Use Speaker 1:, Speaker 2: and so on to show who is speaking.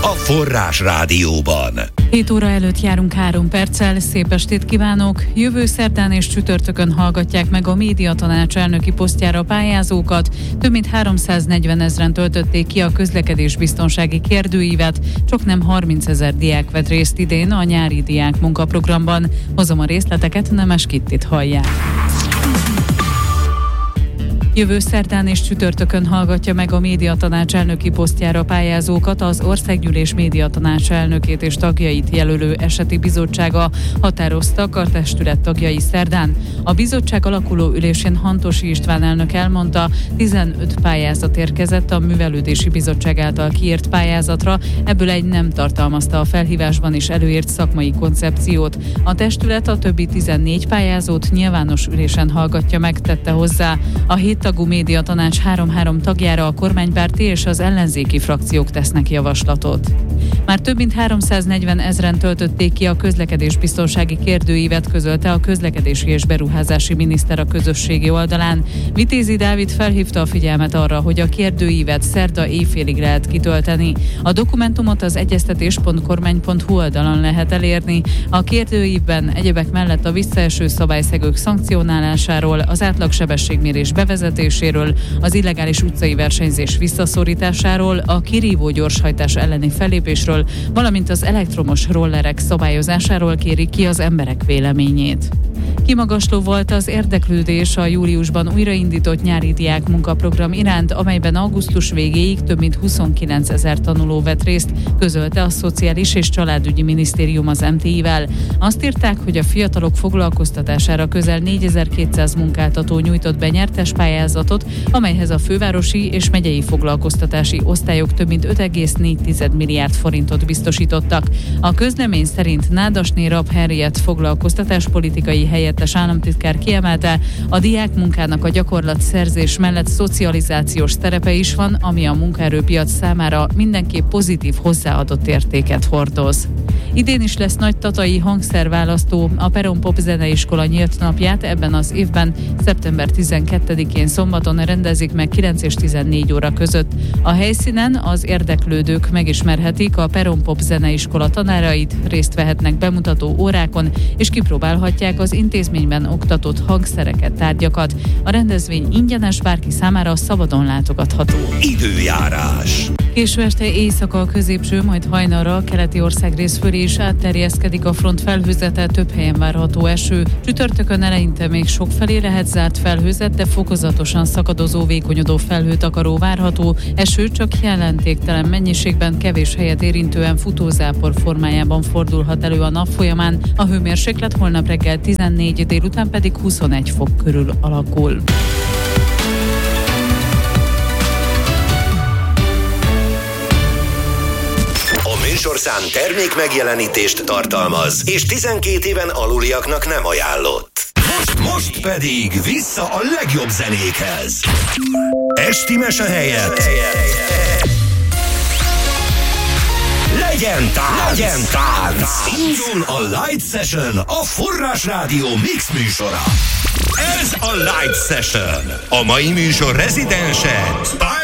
Speaker 1: a Forrás Rádióban.
Speaker 2: 7 óra előtt járunk 3 perccel, szép estét kívánok! Jövő szerdán és csütörtökön hallgatják meg a médiatanács elnöki posztjára pályázókat. Több mint 340 000 töltötték ki a közlekedésbiztonsági kérdőívet, csaknem 30 000 diák vett részt idén a nyári diák munkaprogramban. Hozom a részleteket, Nemes Kittit hallják. Jövő szerdán és csütörtökön hallgatja meg a médiatanács elnöki posztjára pályázókat az Országgyűlés médiatanács elnökét és tagjait jelölő eseti bizottsága, határoztak a testület tagjai szerdán. A bizottság alakuló ülésén Hantosi István elnök elmondta, 15 pályázat érkezett a Művelődési Bizottság által kiírt pályázatra, ebből egy nem tartalmazta a felhívásban is előírt szakmai koncepciót. A testület a többi 14 pályázót nyilvános ülésen hallgatja meg, tette hozzá. A 7 tagú médiatanács 3-3 tagjára a kormánypárti és az ellenzéki frakciók tesznek javaslatot. Már több mint 340 000 töltötték ki a közlekedésbiztonsági kérdőívet, közölte a közlekedési és beruházási miniszter a közösségi oldalán. Vitézi Dávid felhívta a figyelmet arra, hogy a kérdőívet szerda éjfélig lehet kitölteni. A dokumentumot az egyeztetés.kormány.hu oldalon lehet elérni. A kérdőívben egyebek mellett a visszaeső szabályszegők szankcionálásáról, az átlagsebességmérés bevezetéséről, az illegális utcai versenyzés visszaszorításáról, a kirívó gyorshajtás elleni fellépésről, valamint az elektromos rollerek szabályozásáról kérik ki az emberek véleményét. Kimagasló volt az érdeklődés a júliusban újraindított nyári diák munkaprogram iránt, amelyben augusztus végéig több mint 29 000 tanuló vett részt, közölte a Szociális és Családügyi Minisztérium az MTI-vel. Azt írták, hogy a fiatalok foglalkoztatására közel 4200 munkáltató nyújtott be nyertes pályázatot, amelyhez a fővárosi és megyei foglalkoztatási osztályok több mint 5,4 milliárd forintot biztosítottak. A közlemény szerint Nádasné Rapp Henriett foglalkoztatáspolitikai helyettes államtitkár kiemelte, a diák munkának a gyakorlatszerzés mellett szocializációs szerepe is van, ami a munkaerőpiac számára mindenképp pozitív hozzáadott értéket hordoz. Idén is lesz nagy tatai hangszerválasztó. A Peron Pop Zeneiskola nyílt napját ebben az évben szeptember 12-én szombaton rendezik meg 9 és 14 óra között. A helyszínen az érdeklődők megismerhetik a Peron Pop Zeneiskola tanárait, részt vehetnek bemutató órákon, és kipróbálhatják az intézményben oktatott hangszereket, tárgyakat. A rendezvény ingyenes, bárki számára szabadon látogatható.
Speaker 1: Időjárás.
Speaker 2: Késő este éjszaka a középső, majd hajnalra a keleti országrész fölé is átterjeszkedik a front felhőzete, több helyen várható eső. Csütörtökön eleinte még sokfelé lehet zárt felhőzet, de fokozatosan szakadozó, vékonyodó felhőtakaró várható. Eső csak jelentéktelen mennyiségben, kevés helyet érintően futózápor formájában fordulhat elő a nap folyamán. A hőmérséklet holnap reggel 14, délután pedig 21 fok körül alakul.
Speaker 1: Műsorszám termék megjelenítést tartalmaz, és 12 éven aluliaknak nem ajánlott. Most pedig vissza a legjobb zenékhez. Esti mese helyett legyen tánc! Indul a Light Session, a Forrás Rádió mix műsora. Ez a Light Session. A mai műsor rezidense